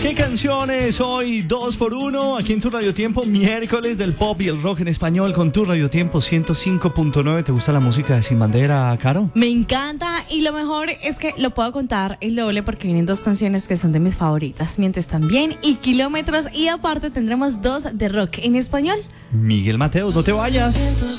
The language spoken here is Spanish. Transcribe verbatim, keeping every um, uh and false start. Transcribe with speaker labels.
Speaker 1: ¿Qué canciones hoy? Dos por uno, aquí en Tu Radio Tiempo, miércoles del pop y el rock en español con Tu Radio Tiempo ciento cinco punto nueve. ¿Te gusta la música de Sin Bandera, Caro?
Speaker 2: Me encanta, y lo mejor es que lo puedo contar el doble porque vienen dos canciones que son de mis favoritas, Mientes también y Kilómetros, y aparte tendremos dos de rock en español.
Speaker 1: Miguel Mateos, no te vayas.